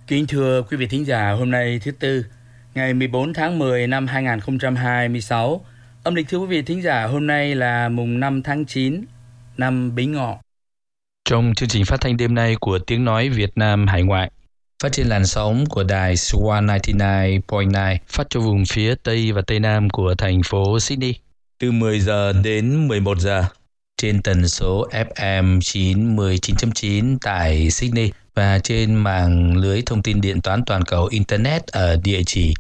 Kính thưa quý vị thính giả, hôm nay thứ Tư, ngày 14 tháng 10 năm 2026. Âm lịch thưa quý vị thính giả, hôm nay là mùng 5 tháng 9 năm Bính Ngọ. Trong chương trình phát thanh đêm nay của Tiếng Nói Việt Nam Hải Ngoại, phát trên làn sóng của đài Swan 99.9 phát cho vùng phía Tây và Tây Nam của thành phố Sydney từ 10 giờ đến 11 giờ trên tần số FM 99.9 tại Sydney và trên mạng lưới thông tin điện toán toàn cầu Internet ở địa chỉ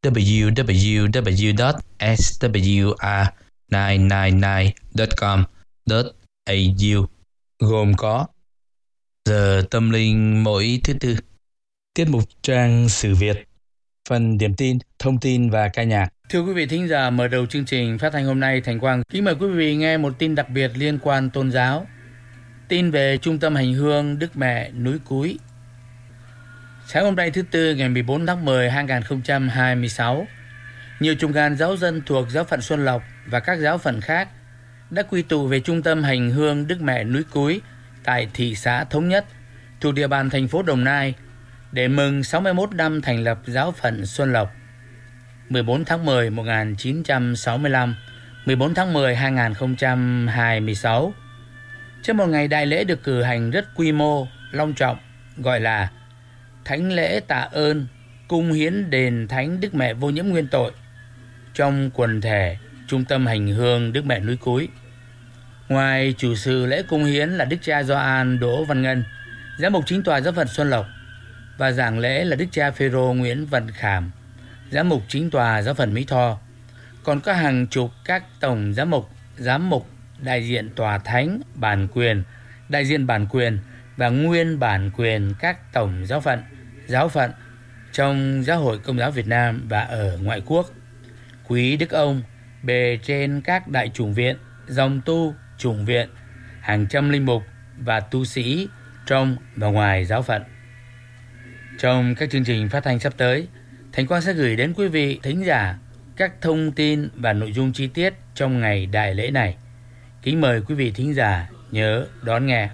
www.swr999.com.au, gồm có giờ tâm linh mỗi thứ Tư, tiết mục trang sử Việt, phần điểm tin, thông tin và ca nhạc. Thưa quý vị thính giả, mở đầu chương trình phát thanh hôm nay, Thành Quang kính mời quý vị nghe một tin đặc biệt liên quan tôn giáo. Tin về Trung tâm Hành hương Đức Mẹ Núi Cúi. Sáng hôm nay thứ Tư ngày 14 tháng 10 2026, nhiều chùm gan giáo dân thuộc giáo phận Xuân Lộc và các giáo phận khác đã quy tụ về Trung tâm Hành hương Đức Mẹ Núi Cúi tại thị xã Thống Nhất thuộc địa bàn thành phố Đồng Nai để mừng 61 năm thành lập giáo phận Xuân Lộc 14 tháng 10 1965, 14 tháng 10 2026. Trong một ngày đại lễ được cử hành rất quy mô, long trọng, gọi là Thánh lễ tạ ơn cung hiến đền Thánh Đức Mẹ Vô Nhiễm Nguyên Tội trong quần thể Trung tâm Hành hương Đức Mẹ Núi Cúi. Ngoài chủ sự lễ cung hiến là Đức cha Gioan Đỗ Văn Ngân, giám mục chính tòa giáo phận Xuân Lộc, và giảng lễ là Đức cha Phêrô Nguyễn Văn Khảm, giám mục chính tòa giáo phận Mỹ Tho. Còn có hàng chục các tổng giám mục, đại diện tòa thánh, bản quyền, đại diện bản quyền và nguyên bản quyền các tổng giáo phận trong Giáo hội Công giáo Việt Nam và ở ngoại quốc. Quý Đức ông bề trên các đại chủng viện, dòng tu, chủng viện, hàng trăm linh mục và tu sĩ trong và ngoài giáo phận. Trong các chương trình phát thanh sắp tới, Thành Quang sẽ gửi đến quý vị thính giả các thông tin và nội dung chi tiết trong ngày đại lễ này. Kính mời quý vị thính giả nhớ đón nghe.